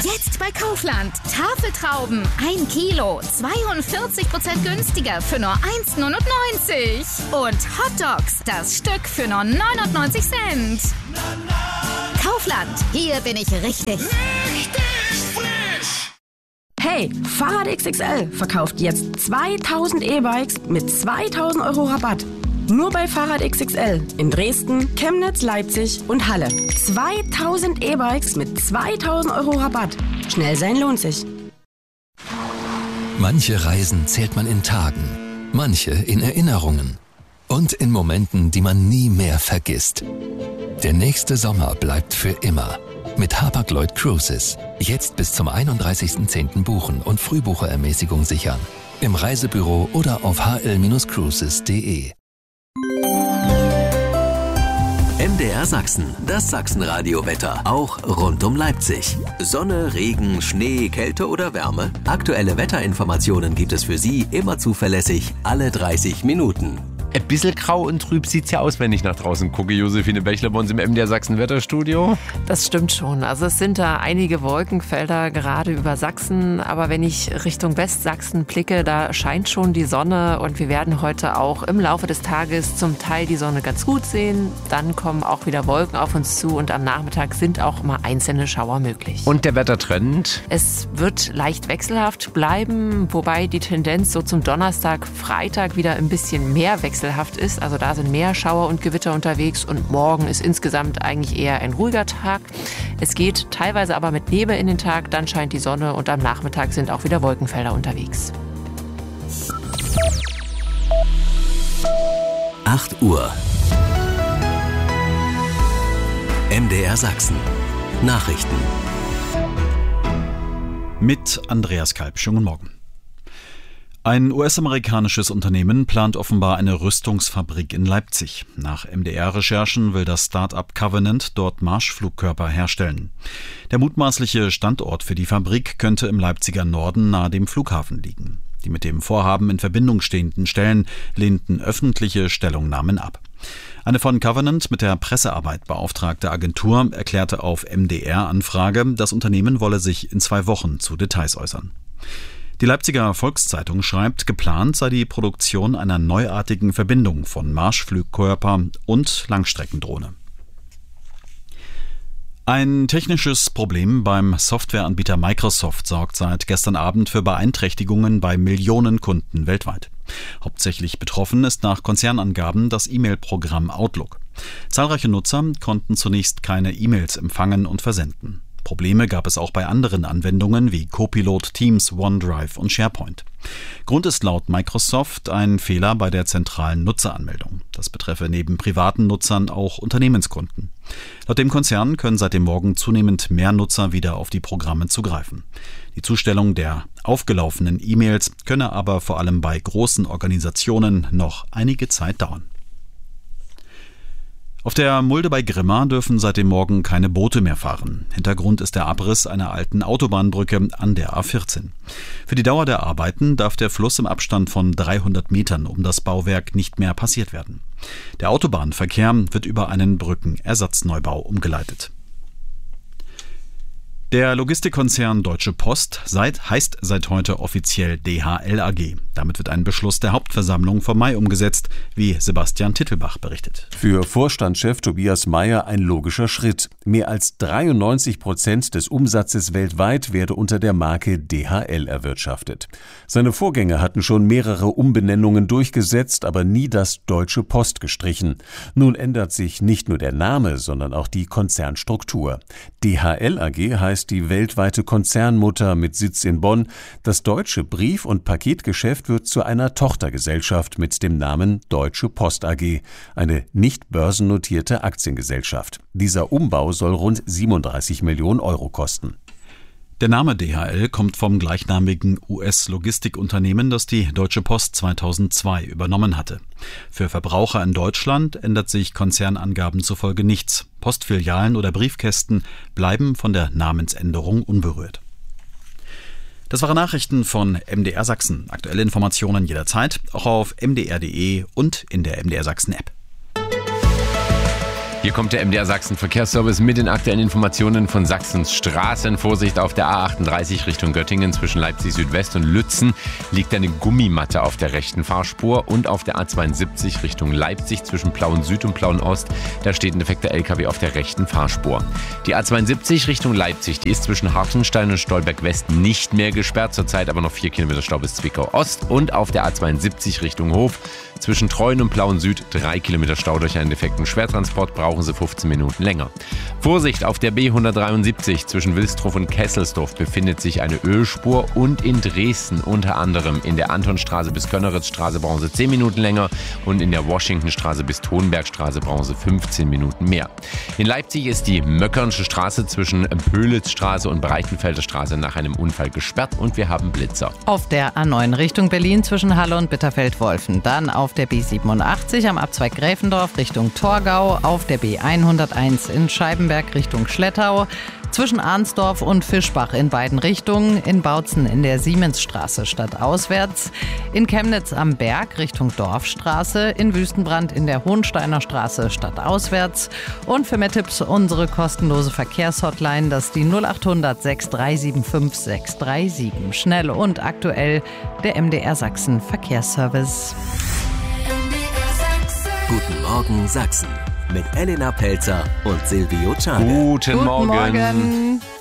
Jetzt bei Kaufland. Tafeltrauben 1 Kilo, 42% günstiger für nur 1,99 €. Und Hotdogs, das Stück für nur 99 Cent. Kaufland, hier bin ich richtig. Hey, Fahrrad XXL verkauft jetzt 2000 E-Bikes mit 2000 € Rabatt. Nur bei Fahrrad XXL in Dresden, Chemnitz, Leipzig und Halle. 2000 E-Bikes mit 2000 € Rabatt. Schnell sein lohnt sich. Manche Reisen zählt man in Tagen, manche in Erinnerungen und in Momenten, die man nie mehr vergisst. Der nächste Sommer bleibt für immer. Mit Hapag-Lloyd Cruises. Jetzt bis zum 31.10. buchen und Frühbucherermäßigung sichern. Im Reisebüro oder auf hl-cruises.de. MDR Sachsen, das Sachsenradio-Wetter, auch rund um Leipzig. Sonne, Regen, Schnee, Kälte oder Wärme? Aktuelle Wetterinformationen gibt es für Sie immer zuverlässig, alle 30 Minuten. Ein bisschen grau und trüb sieht's ja aus, wenn ich nach draußen gucke. Josephine Bächler bei uns im MDR Sachsen Wetterstudio. Das stimmt schon. Also es sind da einige Wolkenfelder gerade über Sachsen. Aber wenn ich Richtung Westsachsen blicke, da scheint schon die Sonne. Und wir werden heute auch im Laufe des Tages zum Teil die Sonne ganz gut sehen. Dann kommen auch wieder Wolken auf uns zu. Und am Nachmittag sind auch mal einzelne Schauer möglich. Und der Wettertrend? Es wird leicht wechselhaft bleiben. Wobei die Tendenz so zum Donnerstag, Freitag wieder ein bisschen mehr wechselhaft ist. Also da sind mehr Schauer und Gewitter unterwegs und morgen ist insgesamt eigentlich eher ein ruhiger Tag. Es geht teilweise aber mit Nebel in den Tag, dann scheint die Sonne und am Nachmittag sind auch wieder Wolkenfelder unterwegs. 8 Uhr. MDR Sachsen. Nachrichten. Mit Andreas Kalb. Schönen guten Morgen. Ein US-amerikanisches Unternehmen plant offenbar eine Rüstungsfabrik in Leipzig. Nach MDR-Recherchen will das Start-up Covenant dort Marschflugkörper herstellen. Der mutmaßliche Standort für die Fabrik könnte im Leipziger Norden nahe dem Flughafen liegen. Die mit dem Vorhaben in Verbindung stehenden Stellen lehnten öffentliche Stellungnahmen ab. Eine von Covenant mit der Pressearbeit beauftragte Agentur erklärte auf MDR-Anfrage, das Unternehmen wolle sich in 2 Wochen zu Details äußern. Die Leipziger Volkszeitung schreibt, geplant sei die Produktion einer neuartigen Verbindung von Marschflugkörper und Langstreckendrohne. Ein technisches Problem beim Softwareanbieter Microsoft sorgt seit gestern Abend für Beeinträchtigungen bei Millionen Kunden weltweit. Hauptsächlich betroffen ist nach Konzernangaben das E-Mail-Programm Outlook. Zahlreiche Nutzer konnten zunächst keine E-Mails empfangen und versenden. Probleme gab es auch bei anderen Anwendungen wie Copilot, Teams, OneDrive und SharePoint. Grund ist laut Microsoft ein Fehler bei der zentralen Nutzeranmeldung. Das betreffe neben privaten Nutzern auch Unternehmenskunden. Laut dem Konzern können seit dem Morgen zunehmend mehr Nutzer wieder auf die Programme zugreifen. Die Zustellung der aufgelaufenen E-Mails könne aber vor allem bei großen Organisationen noch einige Zeit dauern. Auf der Mulde bei Grimma dürfen seit dem Morgen keine Boote mehr fahren. Hintergrund ist der Abriss einer alten Autobahnbrücke an der A14. Für die Dauer der Arbeiten darf der Fluss im Abstand von 300 Metern um das Bauwerk nicht mehr passiert werden. Der Autobahnverkehr wird über einen Brückenersatzneubau umgeleitet. Der Logistikkonzern Deutsche Post heißt seit heute offiziell DHL AG. Damit wird ein Beschluss der Hauptversammlung vom Mai umgesetzt, wie Sebastian Tittelbach berichtet. Für Vorstandschef Tobias Meyer ein logischer Schritt. Mehr als 93% des Umsatzes weltweit werde unter der Marke DHL erwirtschaftet. Seine Vorgänger hatten schon mehrere Umbenennungen durchgesetzt, aber nie das Deutsche Post gestrichen. Nun ändert sich nicht nur der Name, sondern auch die Konzernstruktur. DHL AG heißt die weltweite Konzernmutter mit Sitz in Bonn. Das deutsche Brief- und Paketgeschäft wird zu einer Tochtergesellschaft mit dem Namen Deutsche Post AG, eine nicht börsennotierte Aktiengesellschaft. Dieser Umbau soll rund 37 Millionen Euro kosten. Der Name DHL kommt vom gleichnamigen US-Logistikunternehmen, das die Deutsche Post 2002 übernommen hatte. Für Verbraucher in Deutschland ändert sich Konzernangaben zufolge nichts. Postfilialen oder Briefkästen bleiben von der Namensänderung unberührt. Das waren Nachrichten von MDR Sachsen. Aktuelle Informationen jederzeit, auch auf mdr.de und in der MDR Sachsen App. Hier kommt der MDR Sachsen Verkehrsservice mit den aktuellen Informationen von Sachsens Straßen. Vorsicht, auf der A38 Richtung Göttingen zwischen Leipzig Südwest und Lützen liegt eine Gummimatte auf der rechten Fahrspur und auf der A72 Richtung Leipzig zwischen Plauen Süd und Plauen Ost, da steht ein defekter LKW auf der rechten Fahrspur. Die A72 Richtung Leipzig, die ist zwischen Hartenstein und Stolberg West nicht mehr gesperrt, zurzeit aber noch 4 Kilometer Stau bis Zwickau Ost, und auf der A72 Richtung Hof zwischen Treuen und Plauen Süd 3 Kilometer Stau durch einen defekten Schwertransport, brauchen Sie 15 Minuten länger. Vorsicht, auf der B173 zwischen Wilsdruff und Kesselsdorf befindet sich eine Ölspur, und in Dresden unter anderem in der Antonstraße bis Könneritzstraße brauchen Sie 10 Minuten länger und in der Washingtonstraße bis Thonbergstraße brauchen Sie 15 Minuten mehr. In Leipzig ist die Möckernsche Straße zwischen Pölitzstraße und Breitenfelder Straße nach einem Unfall gesperrt und wir haben Blitzer. Auf der A9 Richtung Berlin zwischen Halle und Bitterfeld-Wolfen, dann auf der B87 am Abzweig Gräfendorf Richtung Torgau, auf der B101 in Scheibenberg Richtung Schlettau, zwischen Arnsdorf und Fischbach in beiden Richtungen, in Bautzen in der Siemensstraße stadtauswärts, in Chemnitz am Berg Richtung Dorfstraße, in Wüstenbrand in der Hohensteiner Straße stadtauswärts, und für mehr Tipps unsere kostenlose Verkehrshotline, das ist die 0800 6375 637. Schnell und aktuell der MDR Sachsen Verkehrsservice. Guten Morgen Sachsen mit Elena Pelzer und Silvio Czade. Guten Morgen.